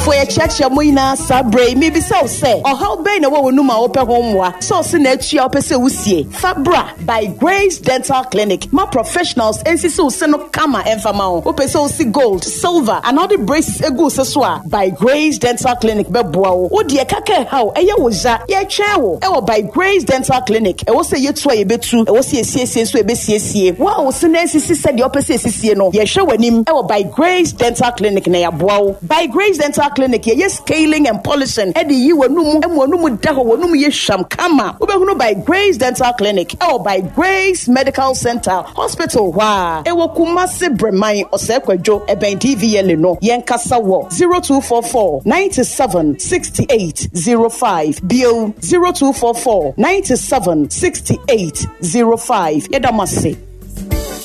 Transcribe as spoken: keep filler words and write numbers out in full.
For a church, Moina, Sabre, maybe so say, or how bane a woman open home, so send a chia opese usie. Fabra by Grace Dental Clinic. My professionals, N C S O Seno Kama and Famao, Opeso si gold, silver, and all the braces ego seswa by Grace Dental Clinic. Beboao, O dear Kaka, how a yawaza, ya chow, or by Grace Dental Clinic. I was say you try a bit too, I was see a C S S, B C S C. Wow, Senesi said the opposite C C no, ye show him, or by Grace Dental Clinic, Nea Bow, by Grace Dental Clinic, yes, scaling and polishing. Eddie, you were no more and one no daho, no more sham kama. Ubehuno by Grace Dental Clinic, or by Grace Medical Center, Hospital, wa. Ewo kumase bremai or sekwejo, eben T V eleno, Yankasa wo, zero two four four, ninety-seven, sixty-eight, zero five, Bill, zero two four four, ninety-seven, sixty-eight, zero five, Edamase.